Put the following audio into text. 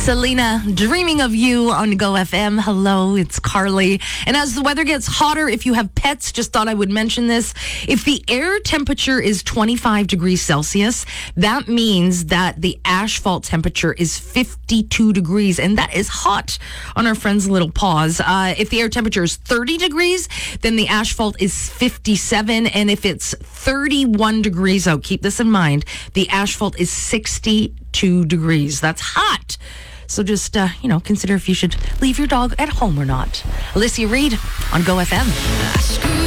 Selena, Dreaming of You on Go FM. Hello, it's Carly. And as the weather gets hotter, if you have pets, just thought I would mention this. If the air temperature is 25 degrees Celsius, that means that the asphalt temperature is 52 degrees. And that is hot on our friend's little paws. If the air temperature is 30 degrees, then the asphalt is 57. And if it's 31 degrees out, keep this in mind, the asphalt is 62 degrees. That's hot. So just, consider if you should leave your dog at home or not. Alicia Reed on Go FM.